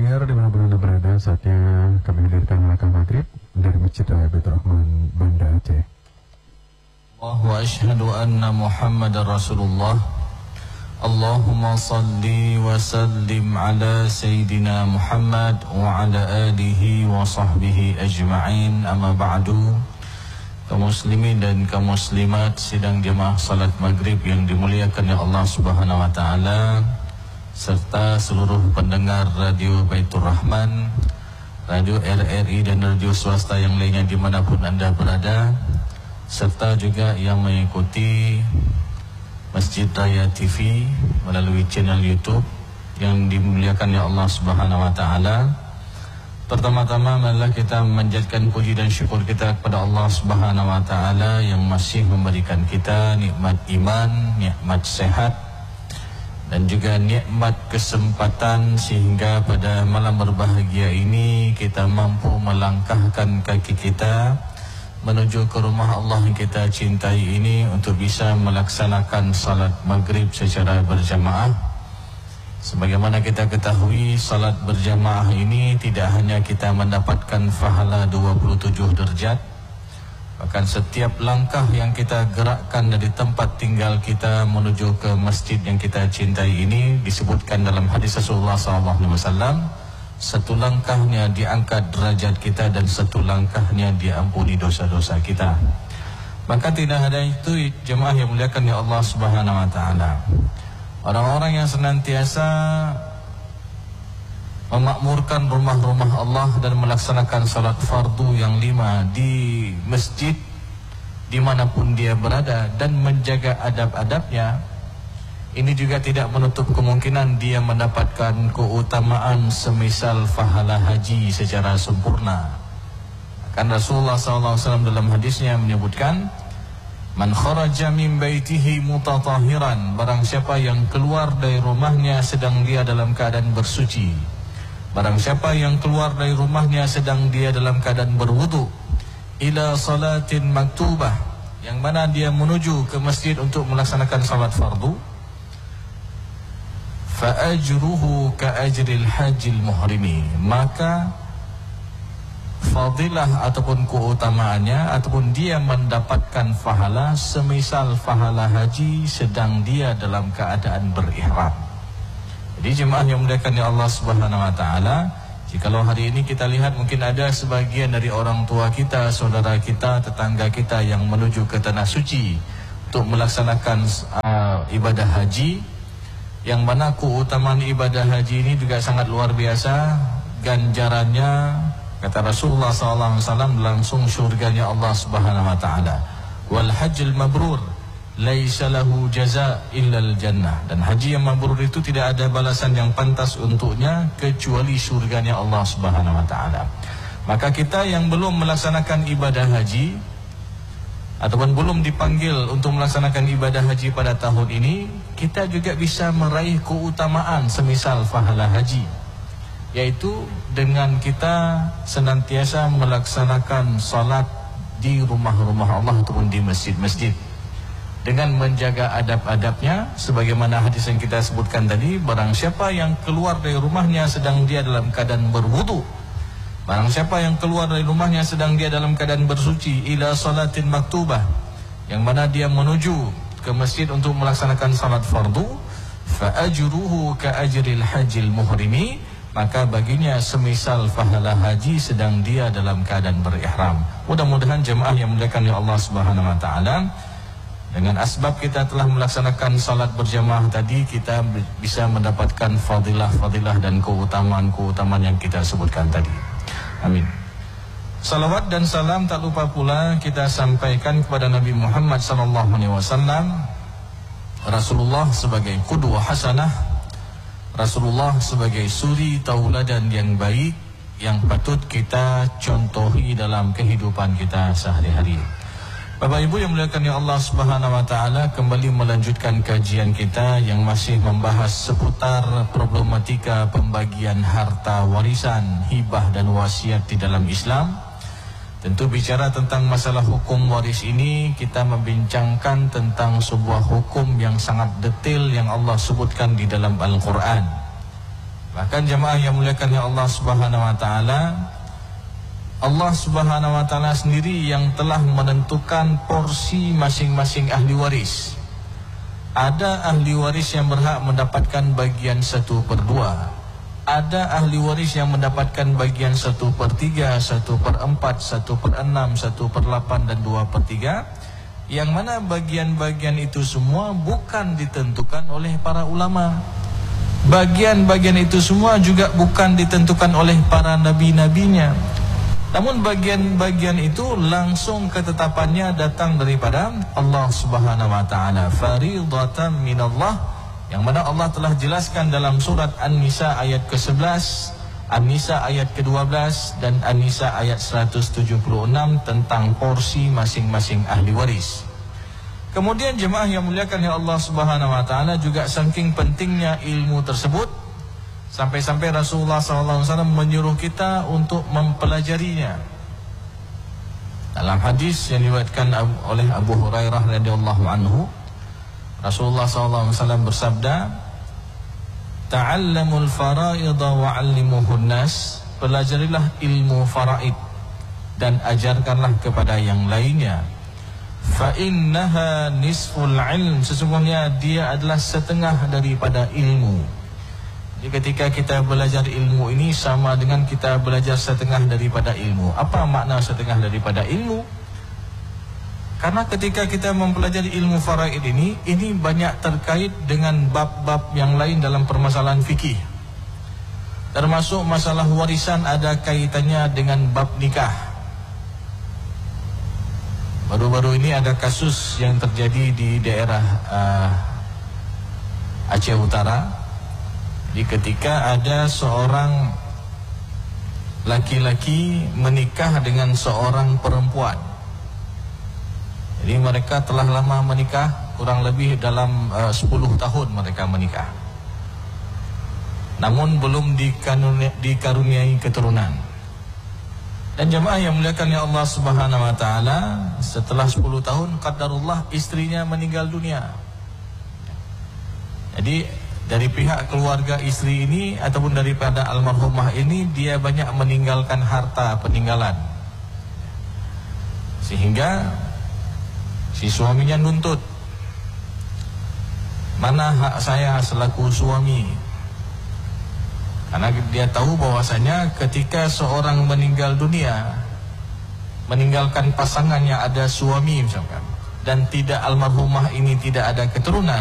pendengar dimanapun Anda berada, saatnya kami hadirkan Malakam Maghrib dari Masjid Raya Baitur Rahman, Banda Aceh. Wa asyhadu anna Muhammadar Rasulullah. Allahumma salli wa sallim ala Sayyidina Muhammad wa ala alihi wa sahbihi ajma'in, amma ba'du. Kaum muslimin dan kaum muslimat sidang jemaah salat maghrib yang dimuliakan oleh Allah Subhanahu wa taala, serta seluruh pendengar radio Baitur Rahman, radio RRI dan radio swasta yang lainnya dimanapun Anda berada, serta juga yang mengikuti Masjid Raya TV melalui channel YouTube yang dimuliakan oleh Allah Subhanahu wa taala. Pertama-tama marilah kita menjadikan puji dan syukur kita kepada Allah Subhanahu wa taala yang masih memberikan kita nikmat iman, nikmat sehat, dan juga nikmat kesempatan sehingga pada malam berbahagia ini kita mampu melangkahkan kaki kita menuju ke rumah Allah yang kita cintai ini untuk bisa melaksanakan salat maghrib secara berjamaah. Sebagaimana kita ketahui, salat berjamaah ini tidak hanya kita mendapatkan pahala 27 derajat, bahkan setiap langkah yang kita gerakkan dari tempat tinggal kita menuju ke masjid yang kita cintai ini disebutkan dalam hadis Rasulullah SAW, satu langkahnya diangkat derajat kita dan satu langkahnya diampuni dosa-dosa kita. Maka tidak ada itu jemaah yang muliakan ya Allah Subhanahu wa taala. Orang-orang yang senantiasa memakmurkan rumah-rumah Allah dan melaksanakan salat fardu yang 5 di masjid dimanapun dia berada dan menjaga adab-adabnya, ini juga tidak menutup kemungkinan dia mendapatkan keutamaan semisal pahala haji secara sempurna. Kan Rasulullah SAW dalam hadisnya menyebutkan, man kharaja min baitihi mutatahiran, barang siapa yang keluar dari rumahnya sedang dia dalam keadaan bersuci, barang siapa yang keluar dari rumahnya sedang dia dalam keadaan berwudu, ila salatin maktubah, yang mana dia menuju ke masjid untuk melaksanakan salat fardu, fa ajruhu ka ajril hajjil muhrimi, maka fadilah ataupun keutamaannya ataupun dia mendapatkan pahala semisal pahala haji sedang dia dalam keadaan berihram. Jadi jemaah yang dimuliakan oleh Allah Subhanahu wa taala, jikalau hari ini kita lihat mungkin ada sebagian dari orang tua kita, saudara kita, tetangga kita yang menuju ke tanah suci untuk melaksanakan ibadah haji, yang mana keutamaan ibadah haji ini juga sangat luar biasa. Ganjarannya, kata Rasulullah SAW, langsung surganya Allah Subhanahu wa taala. Wal hajjul mabrur laisa lahu jaza illal jannah, dan haji yang mabrur itu tidak ada balasan yang pantas untuknya kecuali surganya Allah Subhanahu wa taala. Maka kita yang belum melaksanakan ibadah haji ataupun belum dipanggil untuk melaksanakan ibadah haji pada tahun ini, kita juga bisa meraih keutamaan semisal pahala haji, yaitu dengan kita senantiasa melaksanakan salat di rumah-rumah Allah ataupun di masjid-masjid dengan menjaga adab-adabnya, sebagaimana hadis yang kita sebutkan tadi, barang siapa yang keluar dari rumahnya sedang dia dalam keadaan berwudu, barang siapa yang keluar dari rumahnya sedang dia dalam keadaan bersuci, ila salatin maktubah, yang mana dia menuju ke masjid untuk melaksanakan salat fardu, fa ajruhu ka ajril hajjil muhrimi, maka baginya semisal pahala haji sedang dia dalam keadaan berihram. Mudah-mudahan jemaah yang dimuliakan oleh Allah Subhanahu wa taala, dengan asbab kita telah melaksanakan salat berjamaah tadi, kita bisa mendapatkan fadilah-fadilah dan keutamaan-keutamaan yang kita sebutkan tadi. Amin. Salawat dan salam tak lupa pula kita sampaikan kepada Nabi Muhammad SAW, Rasulullah sebagai qudwah hasanah, Rasulullah sebagai suri tauladan yang baik yang patut kita contohi dalam kehidupan kita sehari-hari. Bapak Ibu yang dimuliakan oleh Allah Subhanahu wa taala, kembali melanjutkan kajian kita yang masih membahas seputar problematika pembagian harta warisan, hibah dan wasiat di dalam Islam. Tentu bicara tentang masalah hukum waris ini, kita membincangkan tentang sebuah hukum yang sangat detail yang Allah sebutkan di dalam Al-Quran. Bahkan jemaah yang muliakan ya Allah Subhanahu wa taala, Allah Subhanahu wa taala sendiri yang telah menentukan porsi masing-masing ahli waris. Ada ahli waris yang berhak mendapatkan bagian 1/2. Ada ahli waris yang mendapatkan bagian 1/3, 1/4, 1/6, 1/8 dan 2/3. Yang mana bagian-bagian itu semua bukan ditentukan oleh para ulama. Bagian-bagian itu semua juga bukan ditentukan oleh para nabi-nabinya. Namun bagian-bagian itu langsung ketetapannya datang daripada Allah Subhanahu wa taala. Faridatan minallah, yang mana Allah telah jelaskan dalam surat An-Nisa ayat ke-11, An-Nisa ayat ke-12 dan An-Nisa ayat 176 tentang porsi masing-masing ahli waris. Kemudian jemaah yang muliakan ya Allah Subhanahu wa taala, juga saking pentingnya ilmu tersebut sampai-sampai Rasulullah SAW menyuruh kita untuk mempelajarinya. Dalam hadis yang diriwayatkan oleh Abu Hurairah radhiyallahu anhu, Rasulullah SAW bersabda, "Ta'allamul fara'idha wa'allimuhun nas." Pelajarilah ilmu faraid dan ajarkanlah kepada yang lainnya. Fa innaha nisful ilm, sesungguhnya dia adalah setengah daripada ilmu. Jadi ketika kita belajar ilmu ini sama dengan kita belajar setengah daripada ilmu. Apa makna setengah daripada ilmu? Karena ketika kita mempelajari ilmu faraid ini banyak terkait dengan bab-bab yang lain dalam permasalahan fikih. Termasuk masalah warisan ada kaitannya dengan bab nikah. Baru-baru ini ada kasus yang terjadi di daerah Aceh Utara. Di ketika ada seorang laki-laki menikah dengan seorang perempuan. Jadi mereka telah lama menikah, kurang lebih dalam 10 tahun mereka menikah. Namun belum dikaruniai keturunan. Dan jemaah yang muliakan ya Allah Subhanahu wa taala, setelah 10 tahun qadarullah istrinya meninggal dunia. Jadi dari pihak keluarga istri ini ataupun daripada almarhumah ini, dia banyak meninggalkan harta peninggalan. Sehingga si suaminya nuntut, "Mana hak saya selaku suami?" Karena dia tahu bahwasanya ketika seorang meninggal dunia, meninggalkan pasangan yang ada suami misalkan, dan tidak almarhumah ini tidak ada keturunan,